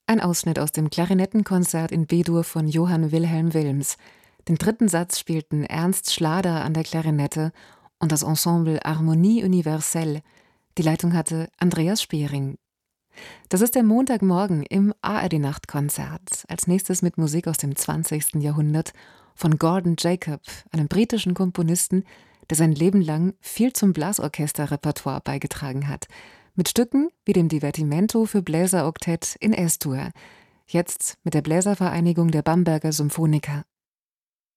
Ein Ausschnitt aus dem Klarinettenkonzert in B-Dur von Johann Wilhelm Wilms. Den dritten Satz spielten Ernst Schlader an der Klarinette und das Ensemble Harmonie Universelle. Die Leitung hatte Andreas Spehring. Das ist der Montagmorgen im ARD-Nachtkonzert. Als nächstes mit Musik aus dem 20. Jahrhundert von Gordon Jacob, einem britischen Komponisten, der sein Leben lang viel zum Blasorchesterrepertoire beigetragen hat. Mit Stücken wie dem Divertimento für Bläseroktett in S-Dur. Jetzt mit der Bläservereinigung der Bamberger Symphoniker.